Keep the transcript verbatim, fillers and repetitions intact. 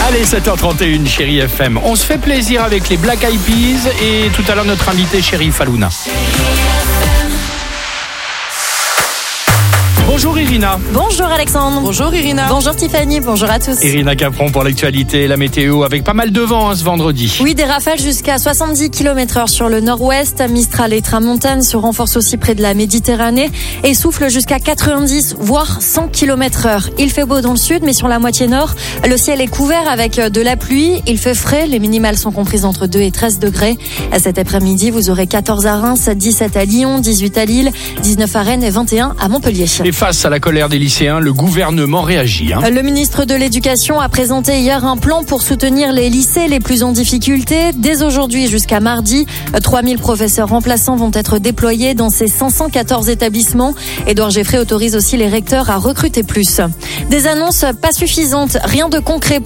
Allez, sept heures trente et une, Chérie F M. On se fait plaisir avec les Black Eyed Peas et tout à l'heure notre invité Chérie Falouna. Bonjour Irina. Bonjour Alexandre. Bonjour Irina. Bonjour Tiffany, bonjour à tous. Irina Capron pour l'actualité et la météo avec pas mal de vent hein, ce vendredi. Oui, des rafales jusqu'à soixante-dix kilomètres heure sur le nord-ouest. Mistral et tramontane se renforcent aussi près de la Méditerranée et soufflent jusqu'à quatre-vingt-dix voire cent kilomètres heure. Il fait beau dans le sud mais sur la moitié nord, le ciel est couvert avec de la pluie. Il fait frais, les minimales sont comprises entre deux et treize degrés. Cet après-midi, vous aurez quatorze à Reims, dix-sept à Lyon, dix-huit à Lille, dix-neuf à Rennes et vingt et un à Montpellier. Et face à la colère des lycéens, le gouvernement réagit. Hein. Le ministre de l'Éducation a présenté hier un plan pour soutenir les lycées les plus en difficulté. Dès aujourd'hui jusqu'à mardi, trois mille professeurs remplaçants vont être déployés dans ces cinq cent quatorze établissements. Édouard Geffray autorise aussi les recteurs à recruter plus. Des annonces pas suffisantes, rien de concret.